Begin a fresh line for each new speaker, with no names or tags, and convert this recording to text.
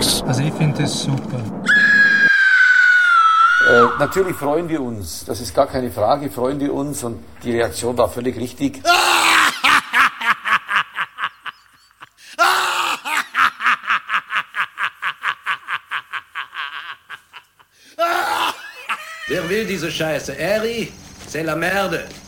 Also ich finde das super.
Natürlich freuen wir uns, das ist gar keine Frage, freuen wir uns und die Reaktion war völlig richtig.
Wer will diese Scheiße? Eri, c'est la merde.